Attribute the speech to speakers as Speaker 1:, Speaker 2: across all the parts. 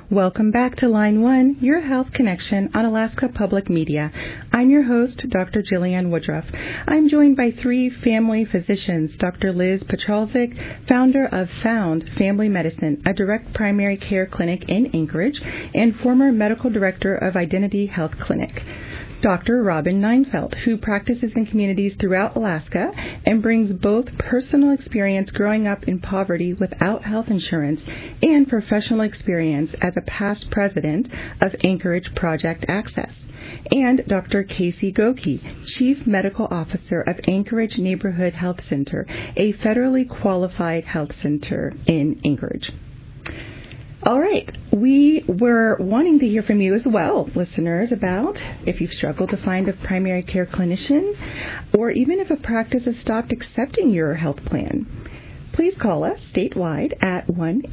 Speaker 1: Welcome back to Line 1, your health connection on Alaska Public Media. I'm your host, Dr. Jillian Woodruff. I'm joined by three family physicians, Dr. Liz Petrolzik, founder of Found Family Medicine, a direct primary care clinic in Anchorage, and former medical director of Identity Health Clinic. Dr. Robin Neinfeld, who practices in communities throughout Alaska and brings both personal experience growing up in poverty without health insurance and professional experience as a past president of Anchorage Project Access. And Dr. Casey Goki, Chief Medical Officer of Anchorage Neighborhood Health Center, a federally qualified health center in Anchorage. All right. We were wanting to hear from you as well, listeners, about if you've struggled to find a primary care clinician or even if a practice has stopped accepting your health plan. Please call us statewide at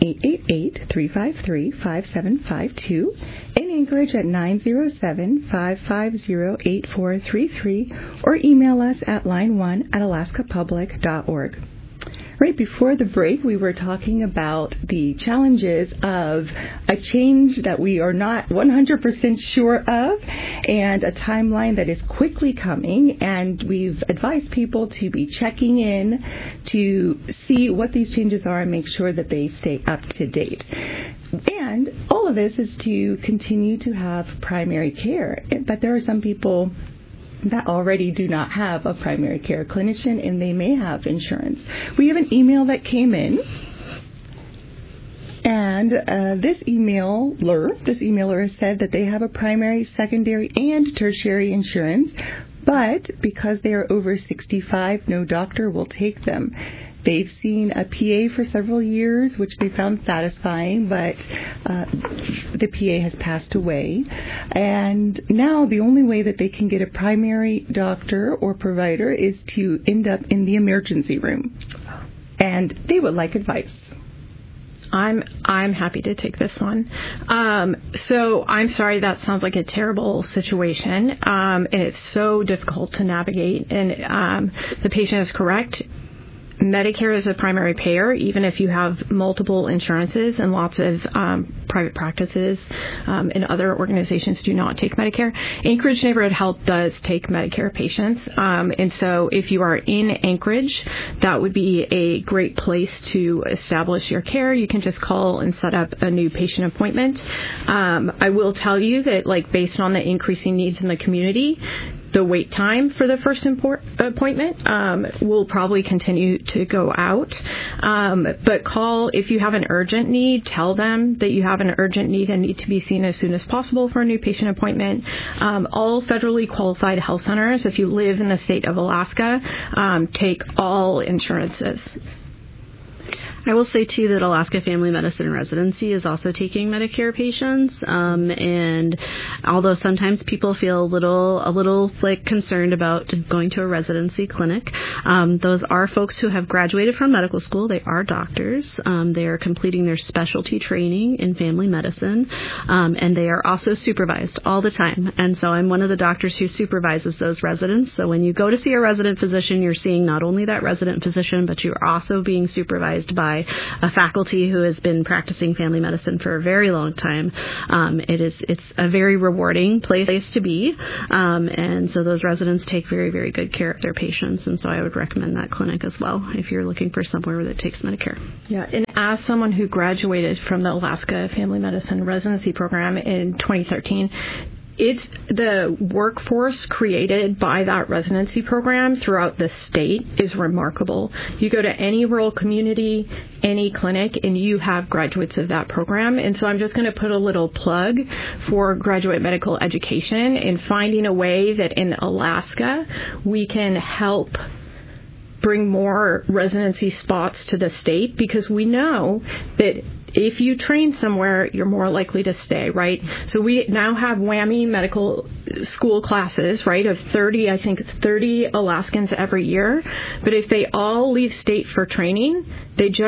Speaker 1: 1-888-353-5752, in Anchorage at 907-550-8433, or email us at line1@alaskapublic.org. Right before the break, we were talking about the challenges of a change that we are not 100% sure of and a timeline that is quickly coming. And we've advised people to be checking in to see what these changes are and make sure that they stay up to date. And all of this is to continue to have primary care. But there are some people that already do not have a primary care clinician, and they may have insurance. We have an email that came in, and this emailer said that they have a primary, secondary, and tertiary insurance, but because they are over 65, no doctor will take them. They've seen a PA for several years, which they found satisfying, but the PA has passed away. And now the only way that they can get a primary doctor or provider is to end up in the emergency room. And they would like advice.
Speaker 2: I'm happy to take this one. So I'm sorry, that sounds like a terrible situation, and it's so difficult to navigate. And the patient is correct. Medicare is a primary payer, even if you have multiple insurances, and lots of private practices and other organizations do not take Medicare. Anchorage Neighborhood Health does take Medicare patients, and so if you are in Anchorage, that would be a great place to establish your care. You can just call and set up a new patient appointment. I will tell you that, based on the increasing needs in the community, the wait time for the first appointment will probably continue to go out. But call if you have an urgent need. Tell them that you have an urgent need and need to be seen as soon as possible for a new patient appointment. All federally qualified health centers, if you live in the state of Alaska, take all insurances.
Speaker 3: I will say, too, that Alaska Family Medicine Residency is also taking Medicare patients, and although sometimes people feel a little concerned about going to a residency clinic, those are folks who have graduated from medical school. They are doctors. They are completing their specialty training in family medicine, and they are also supervised all the time. And so I'm one of the doctors who supervises those residents. So when you go to see a resident physician, you're seeing not only that resident physician, but you're also being supervised by a faculty who has been practicing family medicine for a very long time. It's a very rewarding place to be, and so those residents take very, very good care of their patients, and so I would recommend that clinic as well if you're looking for somewhere that takes Medicare.
Speaker 2: Yeah, and as someone who graduated from the Alaska Family Medicine Residency Program in 2013, it's the workforce created by that residency program throughout the state is remarkable. You go to any rural community, any clinic, and you have graduates of that program. And so I'm just going to put a little plug for graduate medical education and finding a way that in Alaska we can help bring more residency spots to the state, because we know that if you train somewhere, you're more likely to stay, right? So we now have WWAMI medical school classes, right, of 30, I think it's 30 Alaskans every year. But if they all leave state for training, they